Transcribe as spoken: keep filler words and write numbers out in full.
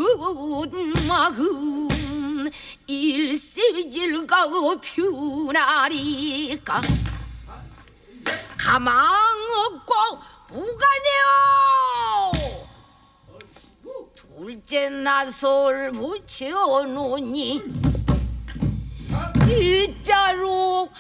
마음 일세일가 뷰나리까 가망 없고 무가네요. 둘째 낯을 붙여놓니 이자로